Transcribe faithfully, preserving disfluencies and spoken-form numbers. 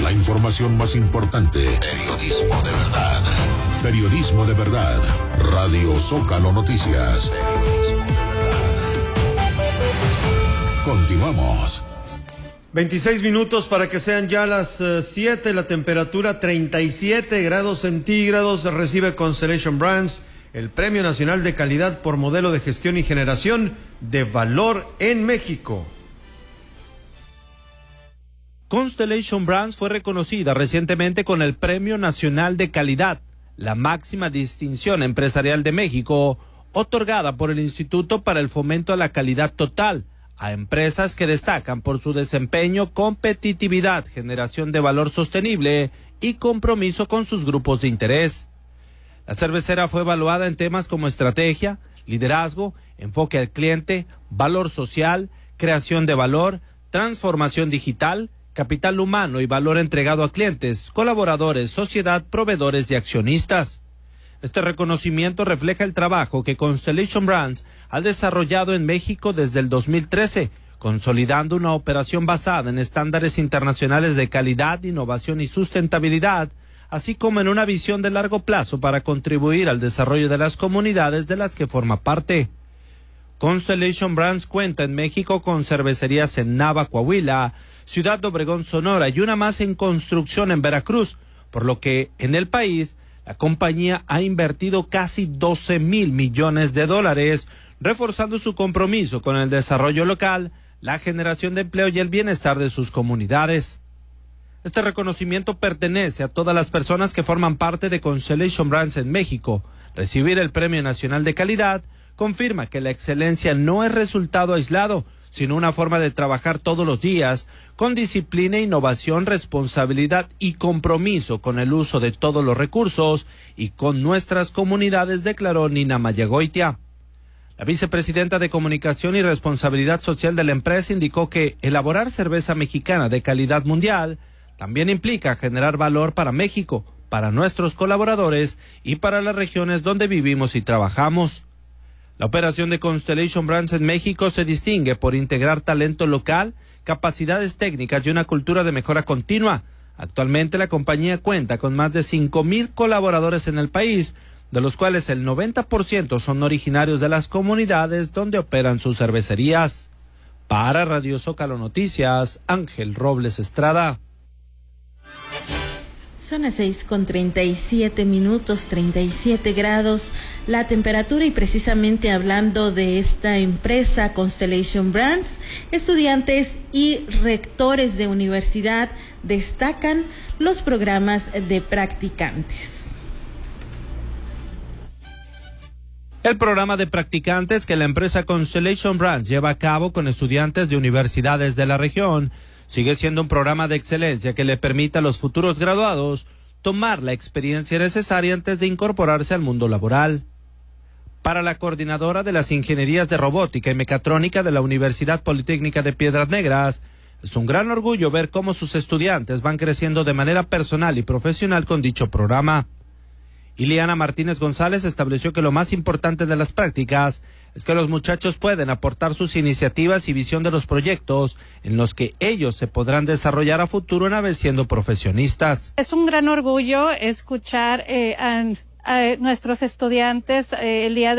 La información más importante. Periodismo de verdad. Periodismo de verdad. Radio Zócalo Noticias. Continuamos. veintiséis minutos para que sean ya las uh, siete, la temperatura treinta y siete grados centígrados. Recibe Constellation Brands el Premio Nacional de Calidad por Modelo de Gestión y Generación de Valor en México. Constellation Brands fue reconocida recientemente con el Premio Nacional de Calidad, la máxima distinción empresarial de México, otorgada por el Instituto para el Fomento a la Calidad Total, a empresas que destacan por su desempeño, competitividad, generación de valor sostenible y compromiso con sus grupos de interés. La cervecera fue evaluada en temas como estrategia, liderazgo, enfoque al cliente, valor social, creación de valor, transformación digital, capital humano y valor entregado a clientes, colaboradores, sociedad, proveedores y accionistas. Este reconocimiento refleja el trabajo que Constellation Brands ha desarrollado en México desde el dos mil trece, consolidando una operación basada en estándares internacionales de calidad, innovación y sustentabilidad, así como en una visión de largo plazo para contribuir al desarrollo de las comunidades de las que forma parte. Constellation Brands cuenta en México con cervecerías en Nava, Coahuila, Ciudad Obregón, Sonora y una más en construcción en Veracruz, por lo que en el país la compañía ha invertido casi doce mil millones de dólares, reforzando su compromiso con el desarrollo local, la generación de empleo y el bienestar de sus comunidades. Este reconocimiento pertenece a todas las personas que forman parte de Constellation Brands en México. Recibir el Premio Nacional de Calidad confirma que la excelencia no es resultado aislado, sino una forma de trabajar todos los días, con disciplina, innovación, responsabilidad y compromiso con el uso de todos los recursos y con nuestras comunidades, declaró Nina Mayagoitia. La vicepresidenta de Comunicación y Responsabilidad Social de la empresa indicó que elaborar cerveza mexicana de calidad mundial también implica generar valor para México, para nuestros colaboradores y para las regiones donde vivimos y trabajamos. La operación de Constellation Brands en México se distingue por integrar talento local, capacidades técnicas y una cultura de mejora continua. Actualmente la compañía cuenta con más de cinco mil colaboradores en el país, de los cuales el noventa por ciento son originarios de las comunidades donde operan sus cervecerías. Para Radio Zócalo Noticias, Ángel Robles Estrada. Son las seis con treinta y siete minutos, treinta y siete grados la temperatura, y precisamente hablando de esta empresa Constellation Brands, estudiantes y rectores de universidad destacan los programas de practicantes. El programa de practicantes que la empresa Constellation Brands lleva a cabo con estudiantes de universidades de la región sigue siendo un programa de excelencia que le permite a los futuros graduados tomar la experiencia necesaria antes de incorporarse al mundo laboral. Para la coordinadora de las ingenierías de robótica y mecatrónica de la Universidad Politécnica de Piedras Negras, es un gran orgullo ver cómo sus estudiantes van creciendo de manera personal y profesional con dicho programa. Iliana Martínez González estableció que lo más importante de las prácticas es que los muchachos pueden aportar sus iniciativas y visión de los proyectos en los que ellos se podrán desarrollar a futuro una vez siendo profesionistas. Es un gran orgullo escuchar eh, a, a nuestros estudiantes eh, el día de